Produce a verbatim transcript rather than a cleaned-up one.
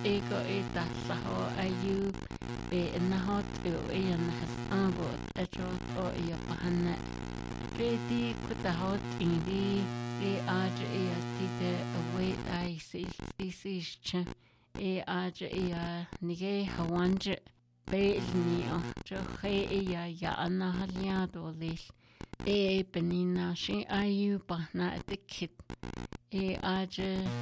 ego eta saho ayu be nahot o ian has angot etrot o ia pahana redi kutahot indi e aja e astite await I see species e aja e nige hawanja be ni o jo he ia ya anahaliado lis e penina shi ayu pahna etikit e aja